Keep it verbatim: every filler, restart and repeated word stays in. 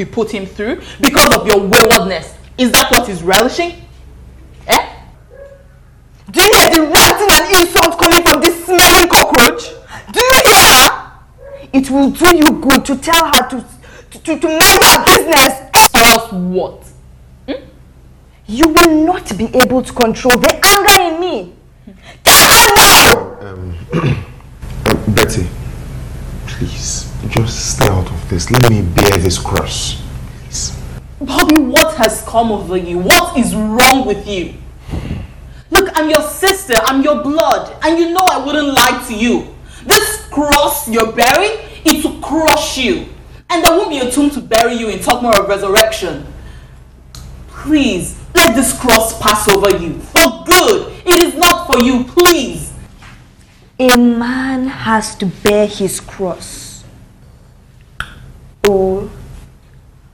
you put him through because of your waywardness. Is that what he's relishing? Eh? Do you hear the ranting and insult coming from this smelling cockroach? Do you hear her? It will do you good to tell her to, to, to, to mind her business. Or else what? Hmm? You will not be able to control the anger in me. Tell her now! Um, um, Betty, please, just stay out of this. Let me bear this cross. Please. Bobby, what has come over you? What is wrong with you? Look, I'm your sister, I'm your blood, and you know I wouldn't lie to you. This cross you're bearing, it will crush you. And there won't be a tomb to bury you in talk more of resurrection. Please, let this cross pass over you. For good. It is not for you, please. A man has to bear his cross. Oh.